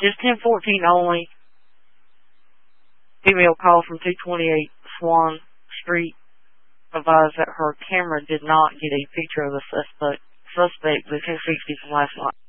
Just 1014 only. Female call from 228 Swan Street advised that her camera did not get a picture of the suspect within 1060 from last night.